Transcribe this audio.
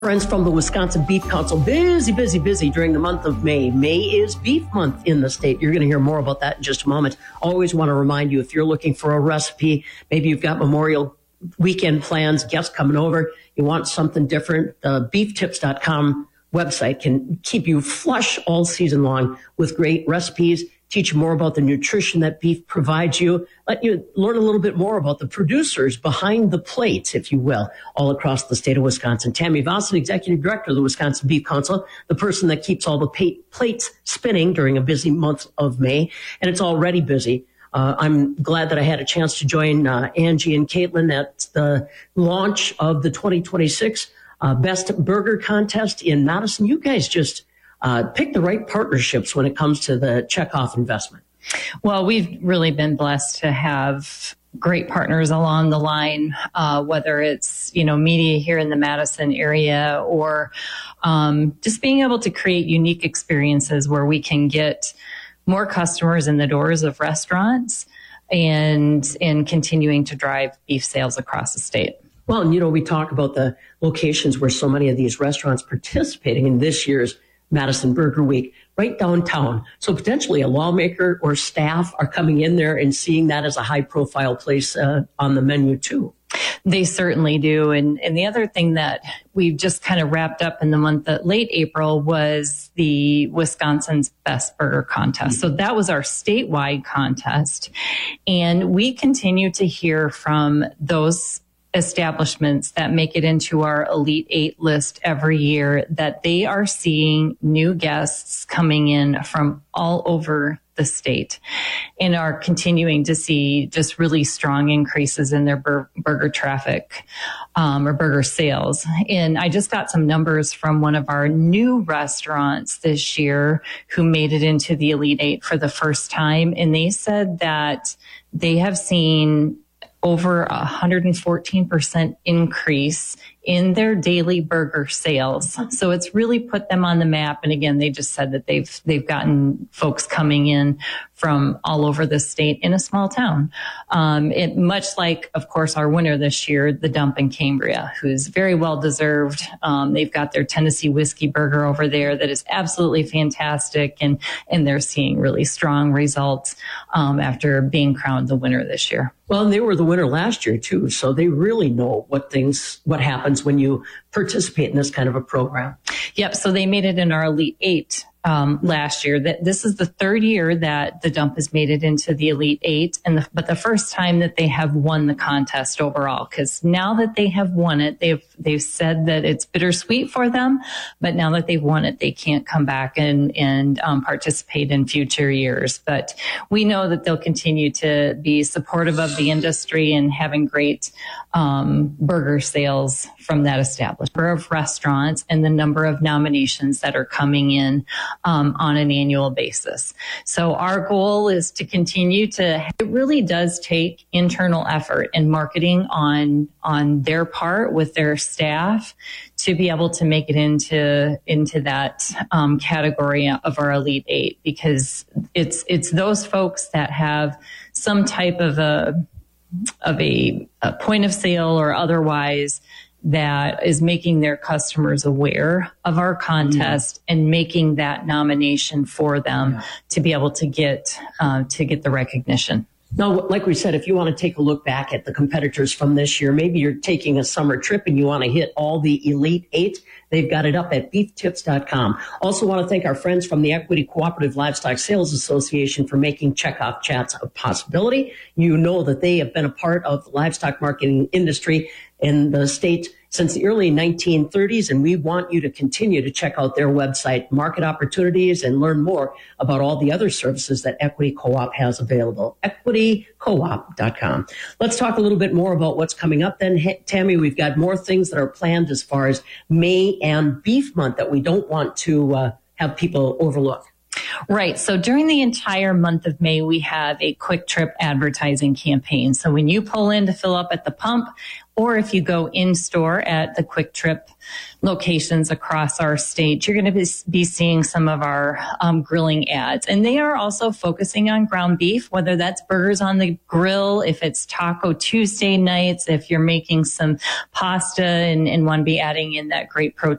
Friends from the Wisconsin Beef Council, busy during the month of May. May is beef month in the state. You're going to hear more about that in just a moment. Always want to remind you, if you're looking for a recipe, maybe you've got Memorial weekend plans, guests coming over, you want something different, the beeftips.com website can keep you flush all season long with great recipes, teach you more about the nutrition that beef provides you, let you learn a little bit more about the producers behind the plates, if you will, all across the state of Wisconsin. Tammy Vossen, Executive Director of the Wisconsin Beef Council, the person that keeps all the plates spinning during a busy month of May, and it's already busy. I'm glad that I had a chance to join Angie and Caitlin at the launch of the 2026 Best Burger Contest in Madison. You guys just pick the right partnerships when it comes to the checkoff investment. Well, we've really been blessed to have great partners along the line, whether it's, media here in the Madison area or just being able to create unique experiences where we can get more customers in the doors of restaurants and continuing to drive beef sales across the state. Well, and we talk about the locations where so many of these restaurants participating in this year's Madison Burger Week, right downtown. So potentially a lawmaker or staff are coming in there and seeing that as a high profile place on the menu too. They certainly do. And the other thing that we've just kind of wrapped up in the month of late April was the Wisconsin's Best Burger Contest. So that was our statewide contest. And we continue to hear from those establishments that make it into our Elite 8 list every year that they are seeing new guests coming in from all over the state and are continuing to see just really strong increases in their burger traffic or burger sales. And I just got some numbers from one of our new restaurants this year who made it into the Elite 8 for the first time. And they said that they have seen over 114% increase in their daily burger sales. So it's really put them on the map. And again, they just said that they've gotten folks coming in from all over the state in a small town. It much like, of course, our winner this year, the Dump in Cambria, who's very well deserved. They've got their Tennessee whiskey burger over there that is absolutely fantastic, and they're seeing really strong results after being crowned the winner this year. Well, and they were the winner last year too, so they really know what happens when you participate in this kind of a program. Yep. So they made it in our Elite 8 last year. That this is the third year that the Dump has made it into the Elite 8, but the first time that they have won the contest overall. Because now that they have won it, they've said that it's bittersweet for them, but now that they've won it, they can't come back and participate in future years. But we know that they'll continue to be supportive of the industry and having great burger sales from that establishment of restaurants and the number of nominations that are coming in on an annual basis. So our goal is to continue it really does take internal effort and marketing on their part with their staff to be able to make it into that category of our Elite 8, because it's those folks that have some type of a point of sale or otherwise that is making their customers aware of our contest and making that nomination for them to be able to get the recognition. Now, like we said, if you want to take a look back at the competitors from this year, maybe you're taking a summer trip and you want to hit all the Elite 8, they've got it up at beeftips.com. Also want to thank our friends from the Equity Cooperative Livestock Sales Association for making checkoff chats a possibility. You know that they have been a part of the livestock marketing industry in the state since the early 1930s, and we want you to continue to check out their website, market opportunities, and learn more about all the other services that Equity Co-op has available. EquityCoop.com. Let's talk a little bit more about what's coming up then. Tammy, we've got more things that are planned as far as May and Beef Month that we don't want to have people overlook. Right. So during the entire month of May, we have a quick trip advertising campaign. So when you pull in to fill up at the pump, Or if you go in store at the Quick Trip locations across our state, you're going to be seeing some of our grilling ads. And they are also focusing on ground beef, whether that's burgers on the grill, if it's Taco Tuesday nights, if you're making some pasta and want to be adding in that great protein